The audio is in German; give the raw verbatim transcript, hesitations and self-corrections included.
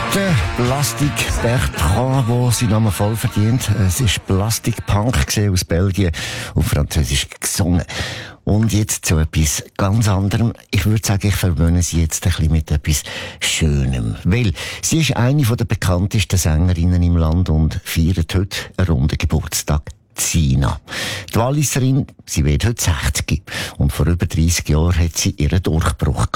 Der Plastic Bertrand, der seinen Namen voll verdient. Es war Plastic Punk aus Belgien, auf Französisch gesungen. Und jetzt zu etwas ganz anderem. Ich würde sagen, ich verwöhne sie jetzt ein bisschen mit etwas Schönem. Weil sie ist eine der bekanntesten Sängerinnen im Land und feiert heute einen runden Geburtstag. Sina. Die Walliserin, sie wird heute sechzig. Und vor über dreissig Jahren hat sie ihren Durchbruch gehabt.